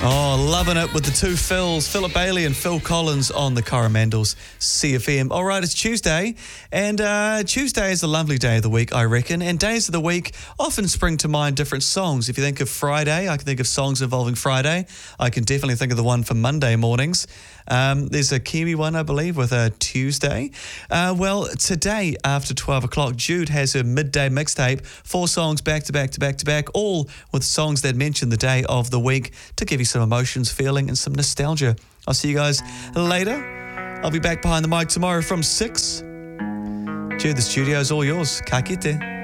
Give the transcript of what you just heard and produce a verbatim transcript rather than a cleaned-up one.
Oh, loving it with the two Phils, Philip Bailey and Phil Collins on the Coromandels C F M. All right, it's Tuesday, and uh, Tuesday is a lovely day of the week, I reckon, and days of the week often spring to mind different songs. If you think of Friday, I can think of songs involving Friday. I can definitely think of the one for Monday mornings. Um, there's a Kiwi one, I believe, with a Tuesday. Uh, well, today, after twelve o'clock, Jude has her midday mixtape, four songs back to back to back to back, all with songs that mention the day of the week to give you some emotions, feeling, and some nostalgia. I'll see you guys later. I'll be back behind the mic tomorrow from six. Jude, the studio's all yours. Ka kite.